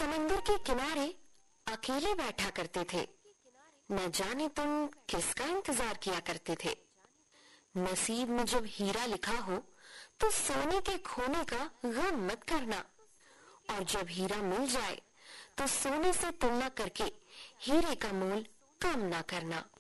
समंदर के किनारे अकेले बैठा करते थे। न जाने तुम किसका इंतजार किया करते थे। नसीब में जब हीरा लिखा हो तो सोने के खोने का गम मत करना, और जब हीरा मिल जाए तो सोने से तुलना करके हीरे का मोल कम ना करना।